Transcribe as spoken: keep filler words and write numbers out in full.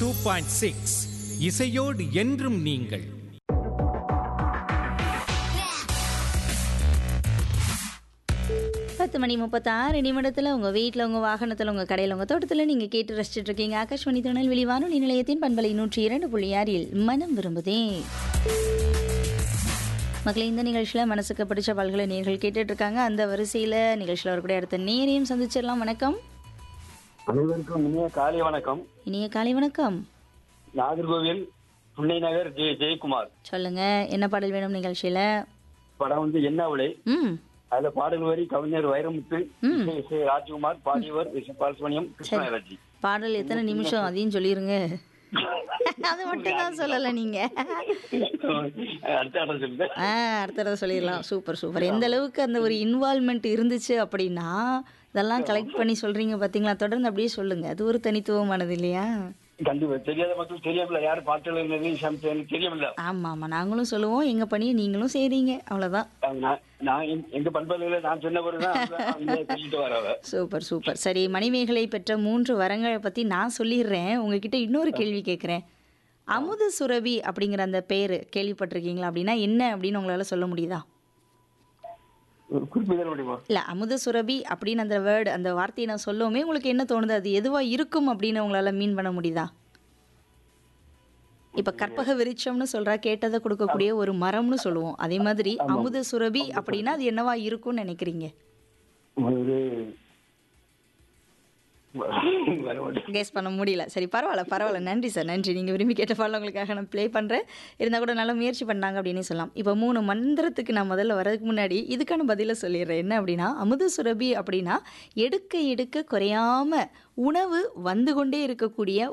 Two point six இசையோடு என்றும் நீங்கள். பத்து மணி முப்பத்தாறு நிமிடத்தில் உங்கள் வீட்டில், உங்கள் வாகனத்தில், உங்கள் கடையில், உங்கள் தோட்டத்தில் நீங்கள் கேட்டு ரசிச்சுட்டு இருக்கீங்க. ஆகாஷ்வாணி திருநெல்வேலி வானொலி நிலையத்தின் பண்பலை நூற்றி இரண்டு புள்ளி ஆறில் மனம் விரும்புதே. மக்களை இந்த நிகழ்ச்சியில் மனசுக்கு பிடிச்ச பல்கலை நேர்கள் கேட்டுட்டு இருக்காங்க. அந்த வரிசையில் நிகழ்ச்சியில் வரக்கூடிய அடுத்த நேரையும் சந்திச்சிடலாம். வணக்கம். அனைவருக்கும் இனிய காலை வணக்கம். இனிய காலை வணக்கம். நாகர்கோவில் புன்னை நகர் ஜெய ஜெயக்குமார். சொல்லுங்க, என்ன பாடல் வேணும் நிகழ்ச்சியில? படம் வந்து என்ன விலை. ம் அதுல பாடல் வரி கவிஞர் வைரமுத்து, இசை இசை ராஜ்குமார், பாடியவர் பாலசுப்ரமணியம், கிருஷ்ணராஜி. பாடல் எத்தனை நிமிஷம் அதையும் சொல்லிருங்க. அது மட்டும் தான் சொல்லல நீங்க. அடுத்த ஆர்டர் சொல்லுங்க. ஆ அடுத்த தடவை சொல்லிடலாம். Super super. எந்த அளவுக்கு அந்த ஒரு இன்வால்மெண்ட் இருந்துச்சு அப்படின்னா இதெல்லாம் கலெக்ட் பண்ணி சொல்றீங்க பாத்தீங்களா? தொடர்ந்து அப்படியே சொல்லுங்க. அது ஒரு தனித்துவமானது இல்லையா? கண்டிப்பா. தெரியாத மக்கள் தெரியல, யாரு பாட்டு தெரியல. ஆமா ஆமா, நாங்களும் சொல்லுவோம், எங்க பணியை நீங்களும் செய்றீங்க, அவ்வளவுதான். நான் எங்க பண்பலையில நான் சொன்ன பிறகுதான் வர. Super super. சரி, மணிமேகலை பெற்ற மூன்று வரங்களை பத்தி நான் சொல்லிடுறேன். உங்ககிட்ட இன்னொரு கேள்வி கேட்கிறேன். அமுத சுரபி அப்படிங்கிற அந்த பேரு கேள்விப்பட்டிருக்கீங்களா? அப்படின்னா என்ன அப்படின்னு உங்களால சொல்ல முடியுதா? இல்ல, அமுத சுரபி அப்படின்னு அந்த வேர்டு, அந்த வார்த்தையை நான் சொல்லவுமே உங்களுக்கு என்ன தோணுது? அது எதுவா இருக்கும் அப்படின்னு உங்களால மீன் பண்ண முடியுதா? இப்ப கற்பக விருட்சம்னு சொல்றா, கேட்டதை கொடுக்கக்கூடிய ஒரு மரம்னு சொல்லுவோம். அதே மாதிரி அமுத சுரபி அப்படின்னா அது என்னவா இருக்கும்னு நினைக்கிறீங்க? கெஸ் பண்ண முடியல. சரி, பரவாயில்ல பரவாயில்ல. நன்றி சார், நன்றி. நீங்கள் விரும்பி கேட்ட பாடல் உங்களுக்காக நான் ப்ளே பண்ணுறேன். இருந்தால் கூட நல்லா முயற்சி பண்ணாங்க அப்படின்னு சொல்லலாம். இப்போ மூணு மந்திரத்துக்கு நான் முதல்ல வரதுக்கு முன்னாடி இதுக்கான பதிலை சொல்லிடுறேன். என்ன அப்படின்னா, அமுத சுரபி அப்படின்னா எடுக்க எடுக்க குறையாம உணவு வந்து கொண்டே இருக்கக்கூடிய